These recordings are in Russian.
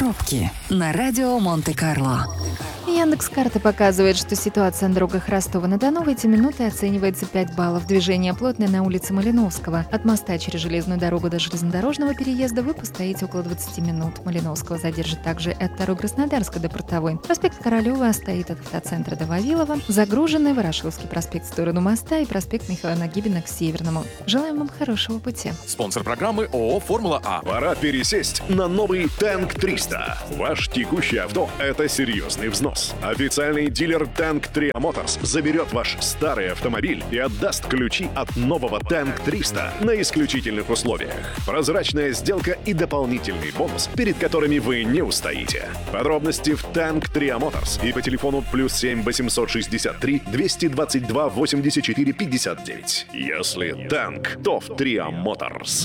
Пробки на радио Монте-Карло. Яндекс.Карты показывает, что ситуация на дорогах Ростова-на-Дону в эти минуты оценивается 5 баллов. Движение плотное на улице Малиновского. От моста через железную дорогу до железнодорожного переезда вы постоите около 20 минут. Малиновского задержит также от второй Краснодарска до Портовой. Проспект Королёва стоит от автоцентра до Вавилова. Загруженный Ворошиловский проспект в сторону моста и проспект Михаила Нагибина к Северному. Желаем вам хорошего пути. Спонсор программы ООО «Формула А». Пора пересесть на новый Танк 300. Ваш текущее авто – это серьезный взнос. Официальный дилер Tank 3 Motors заберет ваш старый автомобиль и отдаст ключи от нового Tank 300 на исключительных условиях. Прозрачная сделка и дополнительный бонус, перед которыми вы не устоите. Подробности в Tank 3 Motors и по телефону +7 863 222 84 59. Если танк, то в 3 Motors.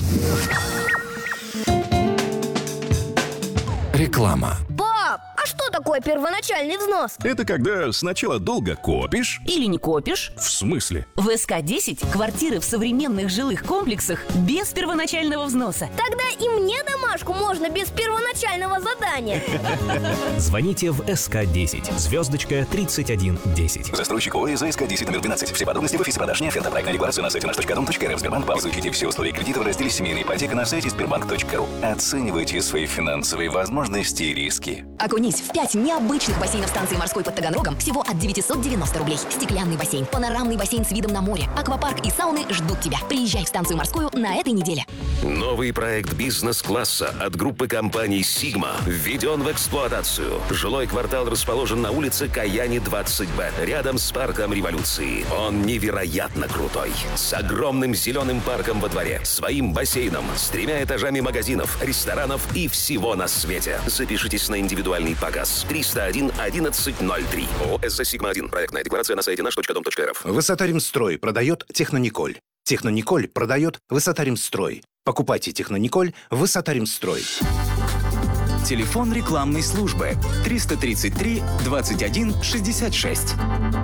Реклама. Пап, а что такое первоначальный взнос? Это когда сначала долго копишь. Или не копишь? В смысле? В СК-10 квартиры в современных жилых комплексах без первоначального взноса. Тогда и мне домашку можно без первоначального задания. Звоните в СК-10, звездочка 3110. Застройщик ОС СК-10 номер 12. Все подробности в офисе продаж не оферта. Проектная декларация на сайте наш.дом.рф. Сбербанк. Изучите все условия кредита в разделе «Семейная ипотека» на сайте sberbank.ru. Оценивайте свои финансовые возможности и риски. Окунись в 5 необычных бассейнов станции морской под Таганрогом всего от 990 рублей. Стеклянный бассейн, панорамный бассейн с видом на море, аквапарк и сауны ждут тебя. Приезжай в станцию морскую на этой неделе. Новый проект бизнес-класса от группы компаний «Сигма» введен в эксплуатацию. Жилой квартал расположен на улице Каяни, 20Б, рядом с парком Революции. Он невероятно крутой. С огромным зеленым парком во дворе, своим бассейном, с 3 этажами магазинов, ресторанов и всего на свете. Запишитесь на индивидуальный показ. 301 1103. ОС «Сигма-1». Проектная декларация на сайте наш.дом.рф. Высота-Ремстрой продает Технониколь. Технониколь продает Высота-Ремстрой. Покупайте Технониколь Высота-Ремстрой. Телефон рекламной службы 333 21 66.